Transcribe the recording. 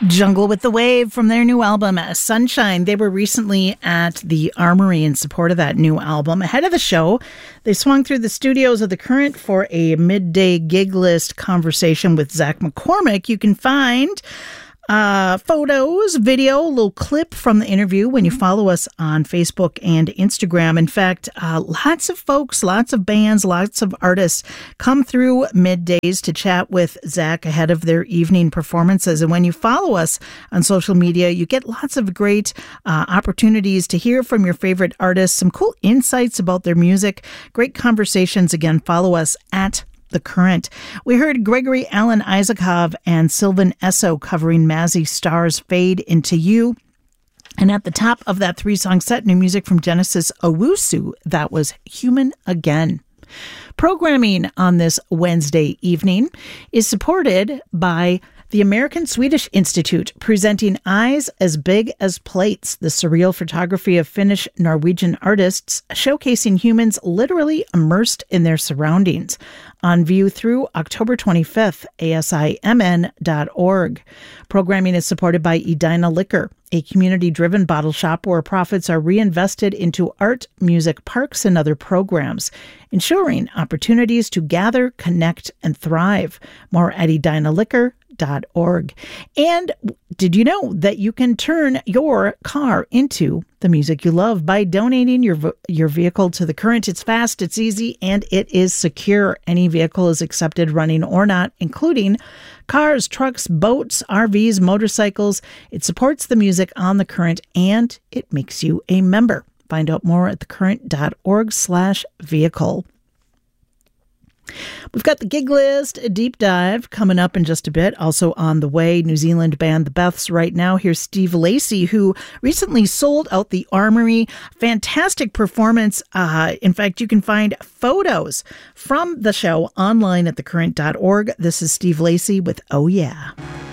Jungle with the Wave from their new album, Sunshine. They were recently at the Armory in support of that new album. Ahead of the show, they swung through the studios of The Current for a midday gig list conversation with Zach McCormick. You can find photos, video, a little clip from the interview when you follow us on Facebook and Instagram. In fact, lots of folks, lots of bands, lots of artists come through middays to chat with Zach ahead of their evening performances. And when you follow us on social media, you get lots of great opportunities to hear from your favorite artists, some cool insights about their music, great conversations. Again, follow us at The Current. We heard Gregory Alan Isakov and Sylvan Esso covering Mazzy Star's Fade Into You. And at the top of that three-song set, new music from Genesis Owusu. That was Human Again. Programming on this Wednesday evening is supported by the American Swedish Institute, presenting Eyes as Big as Plates, the surreal photography of Finnish Norwegian artists, showcasing humans literally immersed in their surroundings. On view through October 25th, asimn.org. Programming is supported by Edina Liquor, a community-driven bottle shop where profits are reinvested into art, music, parks, and other programs, ensuring opportunities to gather, connect, and thrive. More at edinaliquor.org. And did you know that you can turn your car into the music you love by donating your vehicle to The Current? It's fast, it's easy, and it is secure. Any vehicle is accepted, running or not, including cars, trucks, boats, RVs, motorcycles. It supports the music on The Current, and it makes you a member. Find out more at thecurrent.org/vehicle. We've got the gig list, a deep dive coming up in just a bit. Also on the way, New Zealand band The Beths right now. Here's Steve Lacy, who recently sold out the Armory. Fantastic performance. In fact, you can find photos from the show online at thecurrent.org. This is Steve Lacy with Oh Yeah.